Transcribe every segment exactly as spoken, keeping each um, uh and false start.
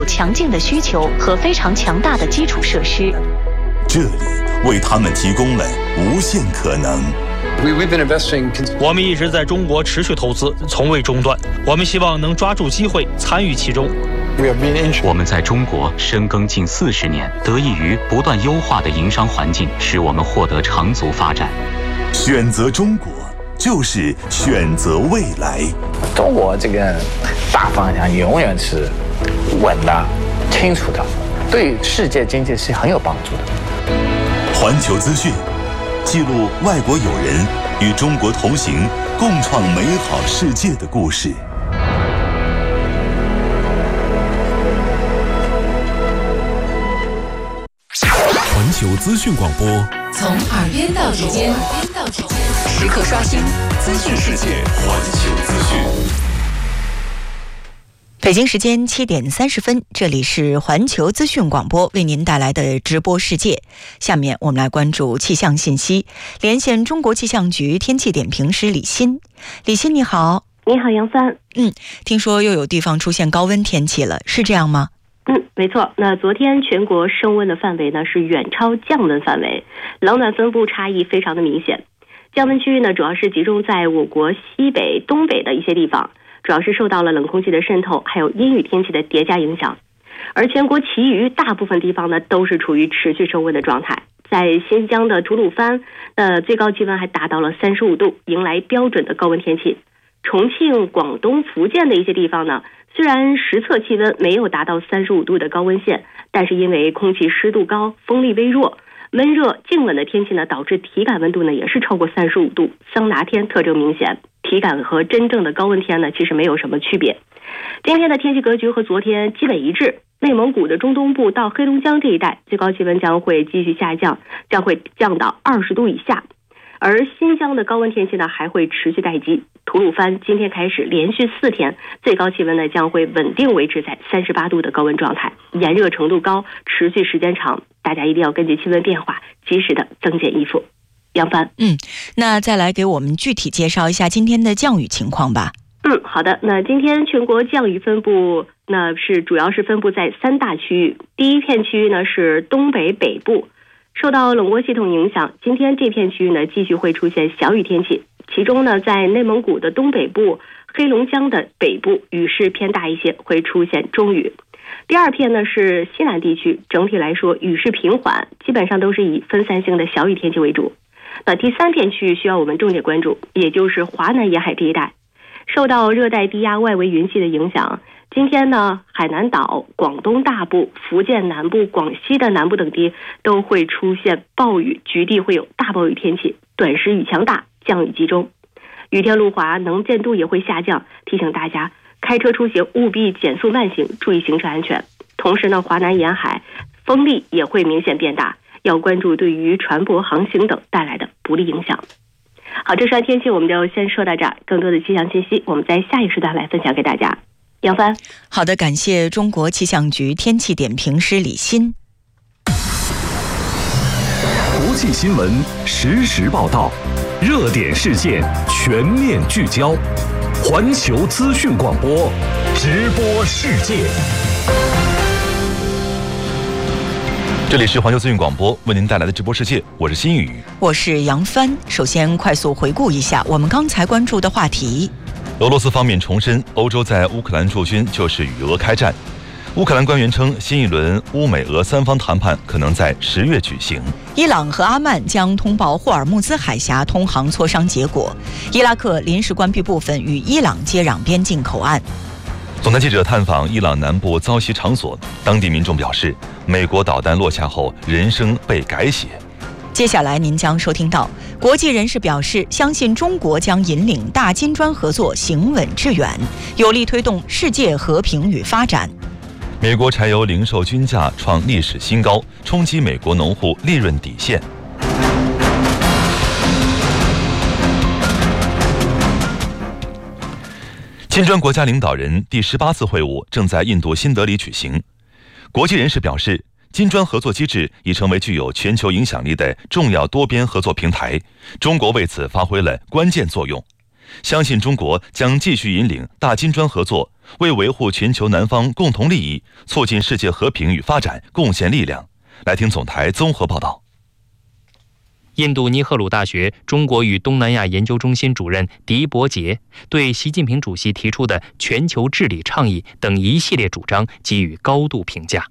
有强劲的需求和非常强大的基础设施， 这里为他们提供了无限可能。 我们一直在中国持续投资，从未中断。我们希望能抓住机会，参与其中。 我们在中国深耕近四十年，得益于不断优化的营商环境，使我们获得长足发展。 选择中国，就是选择未来。 中国这个大方向永远是稳的、清楚的，对世界经济是很有帮助的。 环球资讯记录外国友人与中国同行，共创美好世界的故事。 环球资讯广播， 从耳边到指尖，时刻刷新资讯世界。 环球资讯。 北京时间七点三十分，这里是环球资讯广播为您带来的直播世界。下面我们来关注气象信息，连线中国气象局天气点评师李欣。李欣你好。 你好杨帆。 嗯，听说又有地方出现高温天气了，是这样吗？ 嗯，没错。那昨天全国升温的范围呢是远超降温范围，冷暖分布差异非常的明显。降温区域呢主要是集中在我国西北、东北的一些地方，主要是受到了冷空气的渗透，还有阴雨天气的叠加影响。而全国其余大部分地方呢都是处于持续升温的状态。在新疆的吐鲁番，呃，最高气温还达到了三十五度，迎来标准的高温天气。重庆、广东、福建的一些地方呢，虽然实测气温没有达到三十五度的高温线，但是因为空气湿度高、风力微弱，闷热静稳的天气呢，导致体感温度呢也是超过三十五度，桑拿天特征明显，体感和真正的高温天呢其实没有什么区别。今天的天气格局和昨天基本一致，内蒙古的中东部到黑龙江这一带最高气温将会继续下降，将会降到二十度以下。而新疆的高温天气呢还会持续待机，吐鲁番今天开始连续四天最高气温呢将会稳定维持在三十八度的高温状态，炎热程度高，持续时间长，大家一定要根据气温变化及时的增减衣服。杨帆。 嗯，那再来给我们具体介绍一下今天的降雨情况吧。 嗯，好的。那今天全国降雨分布那是主要是分布在三大区域，第一片区域呢是东北北部。受到冷涡系统影响，今天这片区域呢继续会出现小雨天气，其中呢在内蒙古的东北部、黑龙江的北部雨势偏大一些，会出现中雨。第二片呢是西南地区，整体来说雨势平缓，基本上都是以分散性的小雨天气为主。那第三片区域需要我们重点关注，也就是华南沿海这一带。受到热带低压外围云系的影响，今天呢海南岛、广东大部、福建南部、广西的南部等地都会出现暴雨，局地会有大暴雨天气，短时雨强大，降雨集中，雨天路滑，能见度也会下降，提醒大家开车出行务必减速慢行，注意行车安全。同时呢华南沿海风力也会明显变大，要关注对于船舶航行等带来的不利影响。好，这段天气我们就先说到这儿，更多的气象信息我们在下一时段来分享给大家。杨帆。 好的，感谢中国气象局天气点评师李欣。 国际新闻实时报道，热点事件全面聚焦，环球资讯广播，直播世界。 这里是环球资讯广播为您带来的直播世界，我是新宇， 我是杨帆。首先快速回顾一下我们刚才关注的话题。 俄罗斯方面重申，欧洲在乌克兰驻军就是与俄开战。乌克兰官员称，新一轮乌美俄三方谈判可能在十月举行。 伊朗和阿曼将通报霍尔木兹海峡通航磋商结果。伊拉克临时关闭部分与伊朗接壤边境口岸。 总台记者探访伊朗南部遭袭场所，当地民众表示，美国导弹落下后，人生被改写。 接下来您将收听到，国际人士表示，相信中国将引领大金砖合作行稳致远，有力推动世界和平与发展。 美国柴油零售均价创历史新高，冲击美国农户利润底线。金砖国家领导人第十八次会晤正在印度新德里举行。国际人士表示，金砖合作机制已成为具有全球影响力的重要多边合作平台，中国为此发挥了关键作用。相信中国将继续引领大金砖合作为维护全球南方共同利益，促进世界和平与发展贡献力量。来听总台综合报道。 印度尼赫鲁大学中国与东南亚研究中心主任狄伯杰对习近平主席提出的全球治理倡议等一系列主张给予高度评价。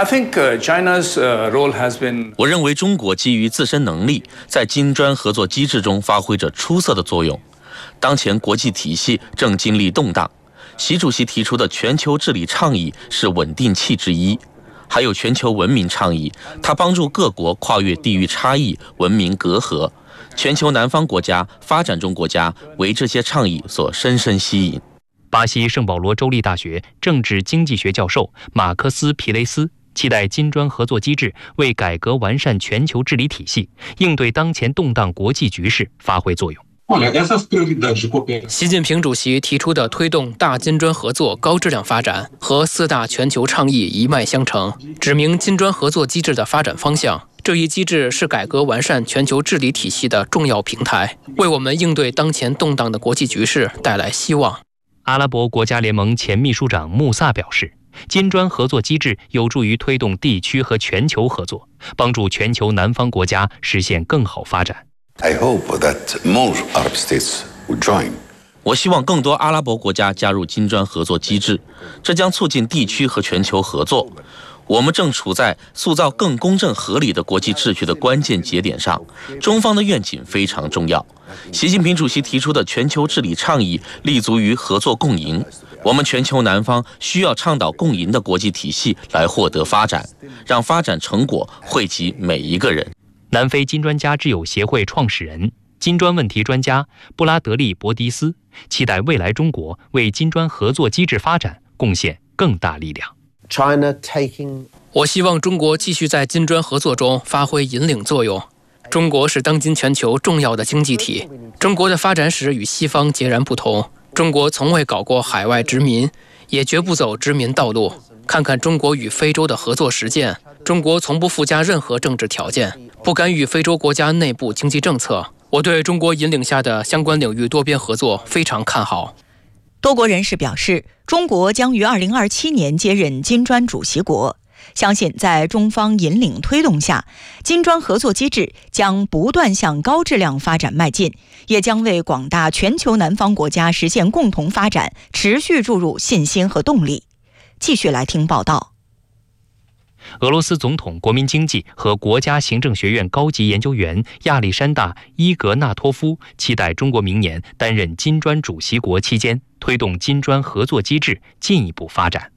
我认为中国基于自身能力，在金砖合作机制中发挥着出色的作用。当前国际体系正经历动荡，习主席提出的全球治理倡议是稳定器之一。还有全球文明倡议，它帮助各国跨越地域差异、文明隔阂。全球南方国家、发展中国家为这些倡议所深深吸引。 巴西圣保罗州立大学政治经济学教授马克斯·皮雷斯期待金砖合作机制为改革完善全球治理体系、应对当前动荡国际局势发挥作用。 习近平主席提出的推动大金砖合作高质量发展和四大全球倡议一脉相承，指明金砖合作机制的发展方向。这一机制是改革完善全球治理体系的重要平台，为我们应对当前动荡的国际局势带来希望。 阿拉伯国家联盟前秘书长穆萨表示，金砖合作机制有助于推动地区和全球合作，帮助全球南方国家实现更好发展。 I hope that more Arab states will join. 我希望更多阿拉伯国家加入金砖合作机制，这将促进地区和全球合作。我们正处在塑造更公正合理的国际秩序的关键节点上，中方的愿景非常重要。习近平主席提出的全球治理倡议立足于合作共赢，我们全球南方需要倡导共赢的国际体系来获得发展，让发展成果惠及每一个人。 南非金砖家之友协会创始人、金砖问题专家布拉德利·博迪斯期待未来中国为金砖合作机制发展贡献更大力量。 China taking... 我希望中国继续在金砖合作中发挥引领作用。中国是当今全球重要的经济体，中国的发展史与西方截然不同。中国从未搞过海外殖民，也绝不走殖民道路。看看中国与非洲的合作实践，中国从不附加任何政治条件，不干预非洲国家内部经济政策。我对中国引领下的相关领域多边合作非常看好。 多国人士表示，中国将于二零二七年接任金砖主席国，相信在中方引领推动下，金砖合作机制将不断向高质量发展迈进，也将为广大全球南方国家实现共同发展持续注入信心和动力。继续来听报道。 俄罗斯总统国民经济和国家行政学院高级研究员亚历山大·伊格纳托夫期待中国明年担任金砖主席国期间，推动金砖合作机制进一步发展。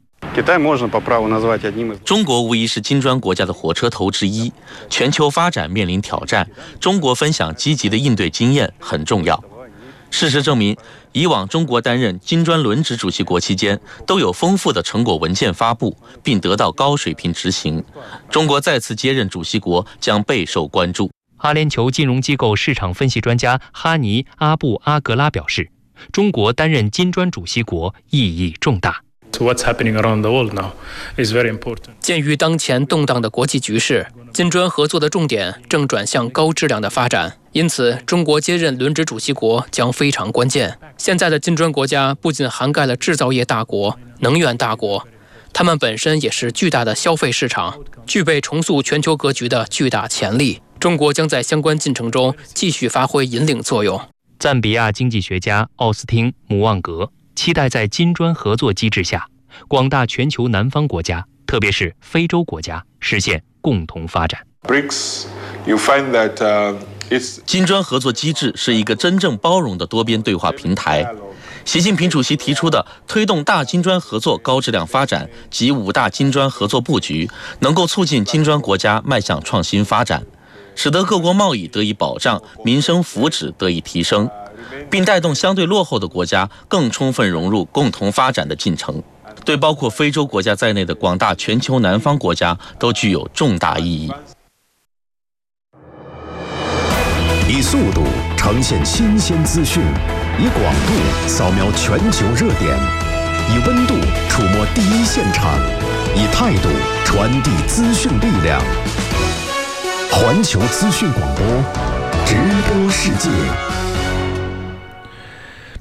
中国无疑是金砖国家的火车头之一，全球发展面临挑战，中国分享积极的应对经验很重要。事实证明，以往中国担任金砖轮值主席国期间，都有丰富的成果文件发布，并得到高水平执行。中国再次接任主席国将备受关注。 阿联酋金融机构市场分析专家哈尼·阿布阿格拉表示，中国担任金砖主席国意义重大。 鉴于当前动荡的国际局势，金砖合作的重点正转向高质量的发展，因此中国接任轮值主席国将非常关键。现在的金砖国家不仅涵盖了制造业大国、能源大国，他们本身也是巨大的消费市场，具备重塑全球格局的巨大潜力。中国将在相关进程中继续发挥引领作用。 赞比亚经济学家奥斯汀·姆旺格期待在金砖合作机制下，广大全球南方国家，特别是非洲国家，实现共同发展。 金砖合作机制是一个真正包容的多边对话平台。习近平主席提出的推动大金砖合作高质量发展及五大金砖合作布局，能够促进金砖国家迈向创新发展，使得各国贸易得以保障，民生福祉得以提升，并带动相对落后的国家更充分融入共同发展的进程，对包括非洲国家在内的广大全球南方国家都具有重大意义。 以速度呈现新鲜资讯，以广度扫描全球热点，以温度触摸第一现场，以态度传递资讯力量。环球资讯广播，直播世界。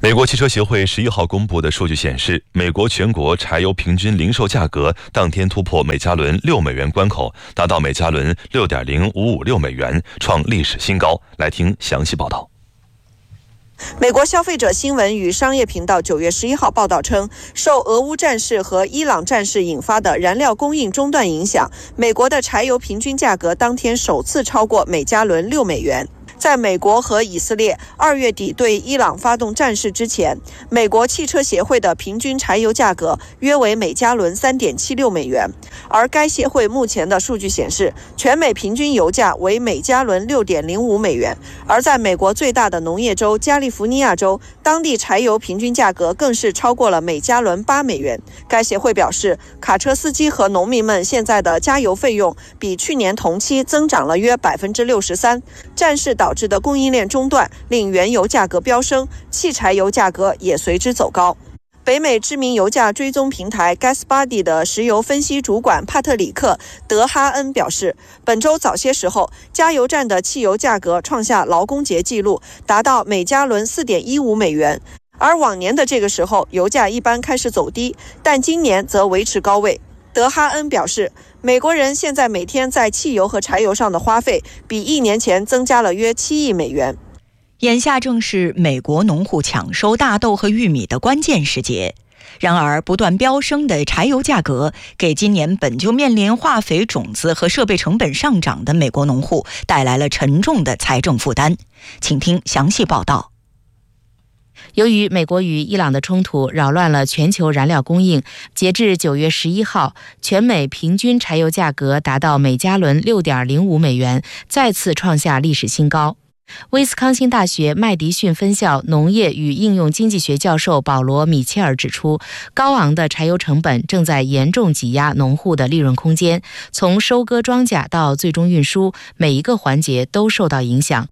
美国汽车协会十一号公布的数据显示，美国全国柴油平均零售价格当天突破每加仑六美元关口，达到每加仑六点零五五六美元，创历史新高。来听详细报道。 美国消费者新闻与商业频道九月十一号报道称，受俄乌战事和伊朗战事引发的燃料供应中断影响，美国的柴油平均价格当天首次超过每加仑六美元。在美国和以色列二月底对伊朗发动战事之前，美国汽车协会的平均柴油价格约为每加仑 三点七六美元，而该协会目前的数据显示，全美平均油价为每加仑 六点零五美元。而在美国最大的农业州加利福尼亚州，当地柴油平均价格更是超过了每加仑八美元。该协会表示，卡车司机和农民们现在的加油费用比去年同期增长了约 百分之六十三。 战事导致的供应链中断令原油价格飙升，汽柴油价格也随之走高。北美知名油价追踪平台 GasBuddy 的石油分析主管帕特里克·德哈恩表示，本周早些时候，加油站的汽油价格创下劳工节纪录，达到每加仑 四点一五美元。而往年的这个时候，油价一般开始走低，但今年则维持高位。德哈恩表示，美国人现在每天在汽油和柴油上的花费比一年前增加了约七亿美元。 眼下正是美国农户抢收大豆和玉米的关键时节。然而，不断飙升的柴油价格给今年本就面临化肥、种子和设备成本上涨的美国农户带来了沉重的财政负担。请听详细报道。 由于美国与伊朗的冲突扰乱了全球燃料供应，截至九月十一号，全美平均柴油价格达到每加仑 六点零五美元，再次创下历史新高。威斯康星大学麦迪逊分校农业与应用经济学教授保罗·米切尔指出，高昂的柴油成本正在严重挤压农户的利润空间，从收割庄稼到最终运输，每一个环节都受到影响。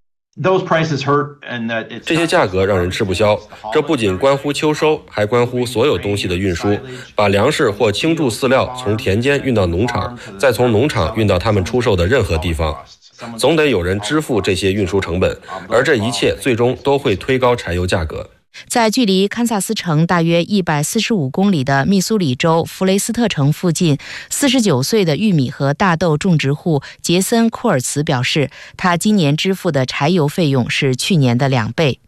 这些价格让人吃不消，这不仅关乎秋收，还关乎所有东西的运输。把粮食或轻贮饲料从田间运到农场，再从农场运到他们出售的任何地方，总得有人支付这些运输成本，而这一切最终都会推高柴油价格。 在距离堪萨斯城大约一百四十五公里的密苏里州弗雷斯特城附近，四十九岁的玉米和大豆种植户杰森·库尔茨表示，他今年支付的柴油费用是去年的两倍。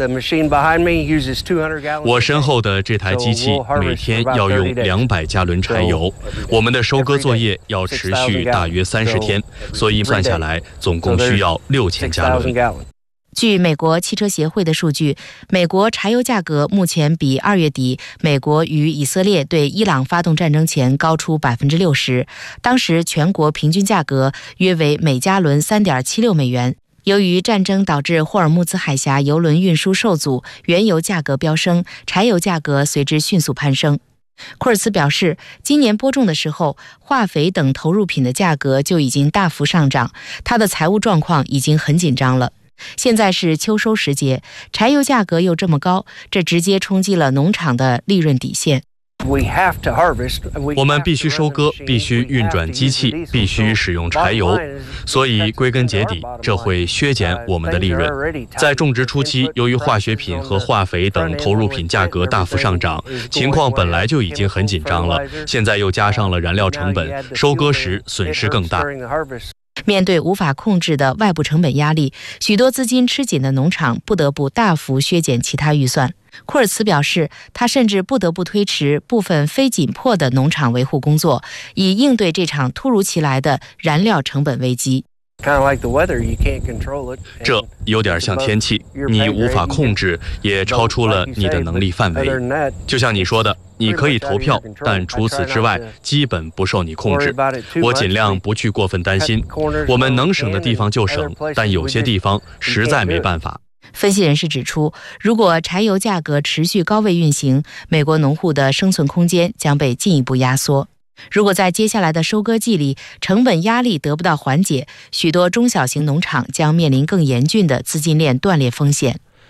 我身后的这台机器每天要用两百加仑柴油，我们的收割作业要持续大约三十天，所以算下来总共需要六千加仑。 据美国汽车协会的数据，美国柴油价格目前比二月底美国与以色列对伊朗发动战争前高出 百分之六十， 当时全国平均价格约为每加仑 三点七六美元。由于战争导致霍尔木兹海峡油轮运输受阻，原油价格飙升，柴油价格随之迅速攀升。库尔茨表示，今年播种的时候，化肥等投入品的价格就已经大幅上涨，他的财务状况已经很紧张了。现在是秋收时节，柴油价格又这么高，这直接冲击了农场的利润底线。 我们必须收割，必须运转机器，必须使用柴油，所以归根结底，这会削减我们的利润。在种植初期，由于化学品和化肥等投入品价格大幅上涨，情况本来就已经很紧张了，现在又加上了燃料成本，收割时损失更大。 面对无法控制的外部成本压力，许多资金吃紧的农场不得不大幅削减其他预算。库尔茨表示，他甚至不得不推迟部分非紧迫的农场维护工作，以应对这场突如其来的燃料成本危机。 这有点像天气，你无法控制，也超出了你的能力范围。就像你说的，你可以投票，但除此之外，基本不受你控制。我尽量不去过分担心，我们能省的地方就省，但有些地方实在没办法。 分析人士指出，如果柴油价格持续高位运行，美国农户的生存空间将被进一步压缩。如果在接下来的收割季里，成本压力得不到缓解，许多中小型农场将面临更严峻的资金链断裂风险。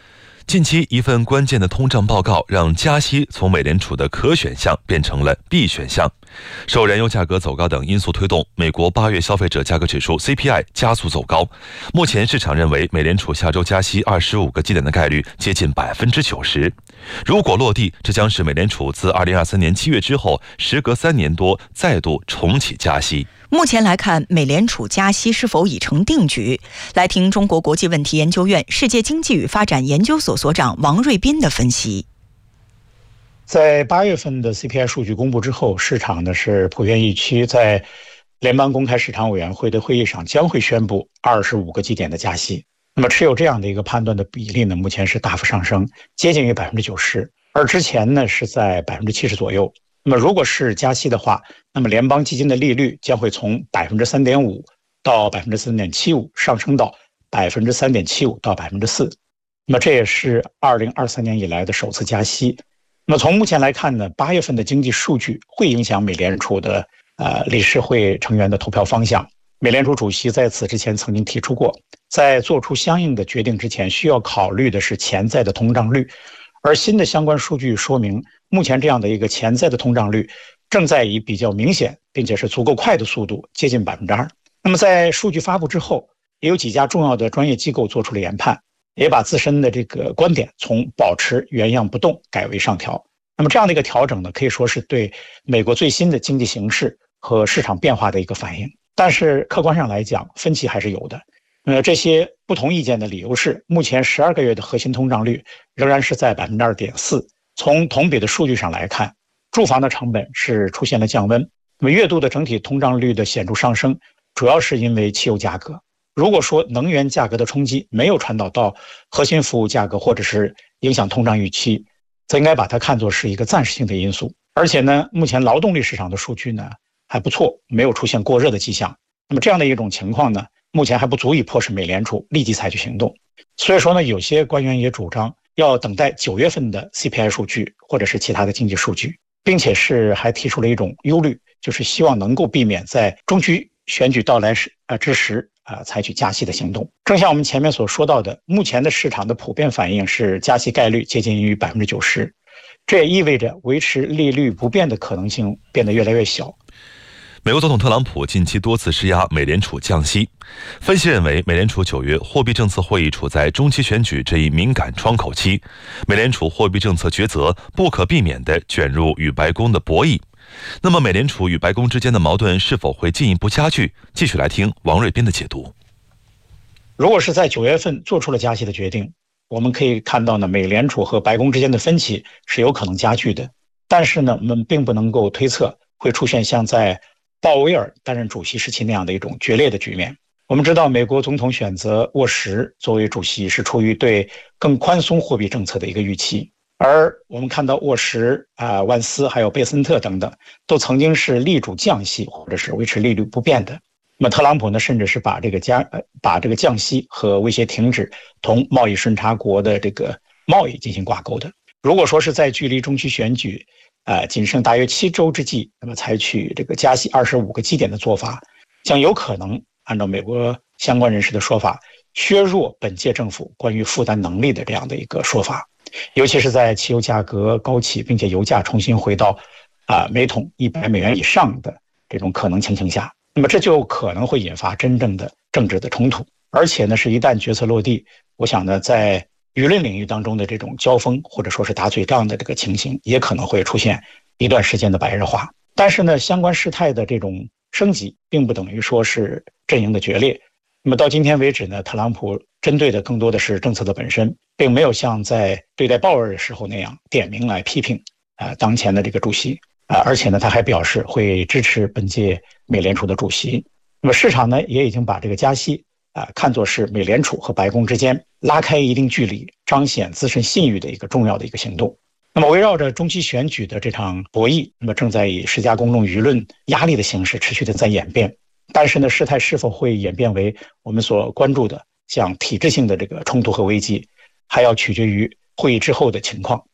近期一份关键的通胀报告让加息从美联储的可选项变成了必选项。受燃油价格走高等因素推动，美国八月消费者价格指数 C P I 加速走高。目前市场认为美联储下周加息二十五个基点的概率接近百分之九十。如果落地，这将是美联储自二零二三年七月之后，时隔三年多再度重启加息。 目前来看，美联储加息是否已成定局？来听中国国际问题研究院世界经济与发展研究所所长王瑞斌的分析。 在八月份的 C P I 数据公布之后，市场呢是普遍预期在联邦公开市场委员会的会议上将会宣布二十五个基点的加息。那么持有这样的一个判断的比例呢，目前是大幅上升，接近于百分之九十，而之前呢是在百分之七十左右。那么如果是加息的话，那么联邦基金的利率将会从百分之三点五到百分之三点七五上升到百分之三点七五到百分之四。那么这也是二零二三年以来的首次加息。那么从目前来看呢，八月份的经济数据会影响美联储的呃理事会成员的投票方向。美联储主席在此之前曾经提出过，在做出相应的决定之前，需要考虑的是潜在的通胀率。而新的相关数据说明，目前这样的一个潜在的通胀率正在以比较明显并且是足够快的速度接近百分之二。那么在数据发布之后，也有几家重要的专业机构做出了研判，也把自身的这个观点从保持原样不动改为上调。那么这样的一个调整呢，可以说是对美国最新的经济形势和市场变化的一个反应。但是客观上来讲，分歧还是有的。呃，这些不同意见的理由是，目前十二个月的核心通胀率仍然是在百分之二点四。从同比的数据上来看，住房的成本是出现了降温。那么月度的整体通胀率的显著上升，主要是因为汽油价格。如果说能源价格的冲击没有传导到核心服务价格，或者是影响通胀预期，则应该把它看作是一个暂时性的因素。而且呢，目前劳动力市场的数据呢还不错，没有出现过热的迹象。那么这样的一种情况呢，目前还不足以迫使美联储立即采取行动。所以说呢，有些官员也主张要等待九月份的 C P I 数据或者是其他的经济数据，并且是还提出了一种忧虑，就是希望能够避免在中期选举到来时呃之时啊、呃、采取加息的行动。正像我们前面所说到的，目前的市场的普遍反应是加息概率接近于百分之九十，这也意味着维持利率不变的可能性变得越来越小。 美国总统特朗普近期多次施压美联储降息，分析认为美联储九月货币政策会议处在中期选举这一敏感窗口期，美联储货币政策抉择不可避免地卷入与白宫的博弈。那么美联储与白宫之间的矛盾是否会进一步加剧？继续来听王瑞斌的解读。 如果是在九月份做出了加息的决定，我们可以看到呢，美联储和白宫之间的分歧是有可能加剧的。但是呢，我们并不能够推测会出现像在鲍威尔担任主席时期那样的一种决裂的局面。我们知道，美国总统选择沃什作为主席是出于对更宽松货币政策的一个预期，而我们看到沃什、啊、万斯还有贝森特等等，都曾经是力主降息或者是维持利率不变的。那么特朗普呢，甚至是把这个加呃把这个降息和威胁停止同贸易顺差国的这个贸易进行挂钩的。如果说是在距离中期选举呃，仅剩大约七周之际，那么采取这个加息二十五个基点的做法，将有可能按照美国相关人士的说法，削弱本届政府关于负担能力的这样的一个说法。尤其是在汽油价格高企，并且油价重新回到啊、呃、每桶一百美元以上的这种可能情形下，那么这就可能会引发真正的政治的冲突。而且呢，是一旦决策落地，我想呢，在舆论领域当中的这种交锋或者说是打嘴仗的这个情形，也可能会出现一段时间的白热化。但是呢，相关事态的这种升级，并不等于说是阵营的决裂。那么到今天为止呢，特朗普针对的更多的是政策的本身，并没有像在对待鲍威尔的时候那样点名来批评啊、呃、当前的这个主席啊、呃，而且呢，他还表示会支持本届美联储的主席。那么市场呢，也已经把这个加息啊、呃、看作是美联储和白宫之间拉开一定距离，彰显自身信誉的一个重要的一个行动。那么围绕着中期选举的这场博弈，那么正在以施加公众舆论压力的形式持续的在演变。但是呢，事态是否会演变为我们所关注的像体制性的这个冲突和危机，还要取决于会议之后的情况。